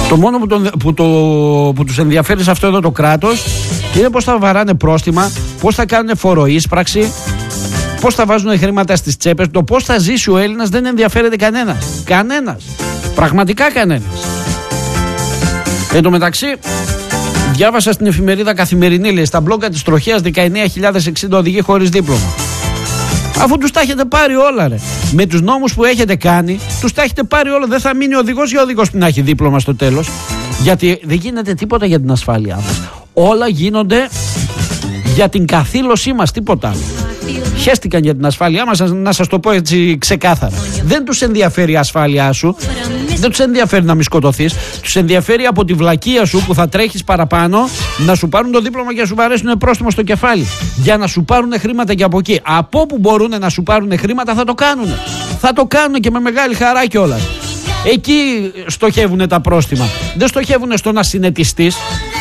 Το μόνο που τους ενδιαφέρει σε αυτό εδώ το κράτος είναι πώς θα βαράνε πρόστιμα, πώς θα κάνουν φοροείσπραξη, πώς θα βάζουν χρήματα στις τσέπες. Το πώς θα ζήσει ο Έλληνας δεν ενδιαφέρεται κανένας. Κανένας. Πραγματικά κανένας. Εν τω μεταξύ, διάβασα στην εφημερίδα Καθημερινή, λέει, στα μπλόγκα της τροχέας 19.060 οδηγοί χωρίς δίπλωμα. Αφού τους τα έχετε πάρει όλα, ρε. Με τους νόμους που έχετε κάνει, τους τα έχετε πάρει όλα. Δεν θα μείνει οδηγός ή οδηγός που να έχει δίπλωμα στο τέλος. Γιατί δεν γίνεται τίποτα για την ασφάλειά μας. Όλα γίνονται για την καθήλωσή μας, τίποτα άλλο. Χέστηκαν για την ασφάλειά μας, να σας το πω έτσι ξεκάθαρα. Δεν τους ενδιαφέρει η ασφάλειά σου. Δεν τους ενδιαφέρει να μη σκοτωθείς. Τους ενδιαφέρει από τη βλακεία σου που θα τρέχεις παραπάνω να σου πάρουν το δίπλωμα και να σου βαρέσουν πρόστιμο στο κεφάλι. Για να σου πάρουν χρήματα και από εκεί. Από όπου μπορούν να σου πάρουν χρήματα θα το κάνουν. Θα το κάνουν και με μεγάλη χαρά κιόλας. Εκεί στοχεύουν τα πρόστιμα. Δεν στοχεύουν στο να συνετιστείς.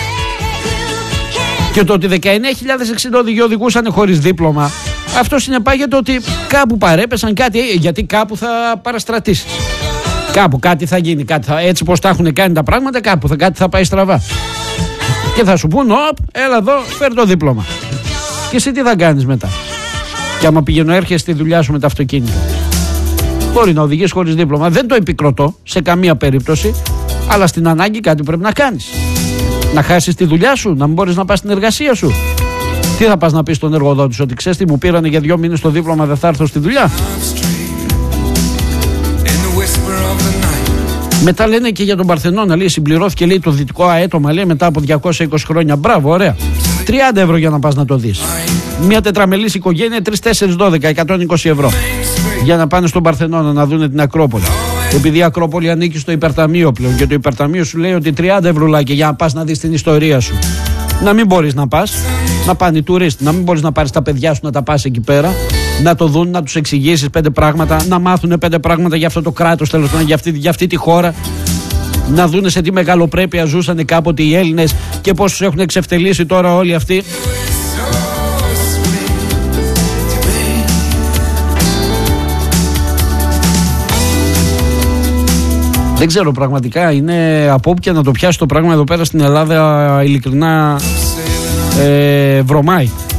Και το ότι 19.060 οδηγοί οδηγούσαν χωρίς δίπλωμα, αυτό συνεπάγεται ότι κάπου παρέπεσαν κάτι, γιατί κάπου θα παραστρατήσεις. Κάπου κάτι θα γίνει, έτσι πως τα έχουν κάνει τα πράγματα, κάπου κάτι θα πάει στραβά. Και θα σου πούν, έλα εδώ, φέρ το δίπλωμα. Και εσύ τι θα κάνεις μετά? Και άμα πηγαίνω έρχεσαι στη δουλειά σου με το αυτοκίνητο. Μπορεί να οδηγείς χωρίς δίπλωμα, δεν το επικροτώ σε καμία περίπτωση, αλλά στην ανάγκη κάτι πρέπει να κάνεις. Να χάσεις τη δουλειά σου, να μην μπορείς να πας στην εργασία σου. Τι θα πας να πεις στον εργοδότη σου, ότι ξέρεις τι, μου πήρανε για 2 μήνες το δίπλωμα, δεν θα έρθω στη δουλειά? Μετά λένε και για τον Παρθενώνα, λέει, συμπληρώθηκε, λέει, το δυτικό αέτομα, λέει, μετά από 220 χρόνια. Μπράβο, ωραία. 30 ευρώ για να πας να το δεις. Μια τετραμελής οικογένεια, 3, 4, 12, 120 ευρώ. Για να πάνε στον Παρθενώνα να δουν την Ακρόπολη. Επειδή η Ακρόπολη ανήκει στο υπερταμείο πλέον και το υπερταμείο σου λέει ότι 30 ευρουλάκια για να πας να δεις την ιστορία σου. Να μην μπορείς να πας, να πάνε οι τουρίστες, να μην μπορείς να πάρεις τα παιδιά σου να τα πας εκεί πέρα, να το δουν, να τους εξηγήσεις 5 πράγματα, να μάθουν 5 πράγματα για αυτό το κράτος, τέλος πάντων, για αυτή τη χώρα. Να δουν σε τι μεγαλοπρέπεια ζούσαν κάποτε οι Έλληνες και πώς τους έχουν εξευτελίσει τώρα όλοι αυτοί. Δεν ξέρω, πραγματικά είναι από όπου και να το πιάσει το πράγμα εδώ πέρα στην Ελλάδα, ειλικρινά βρωμάει.